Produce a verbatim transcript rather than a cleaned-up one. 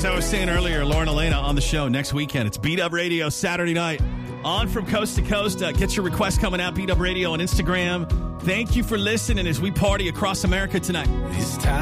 As I was saying earlier, Lauren Elena on the show next weekend. It's Beat Up Radio Saturday night. On from coast to coast. Uh, get your requests coming out. Beat Up Radio on Instagram. Thank you for listening as we party across America tonight. This time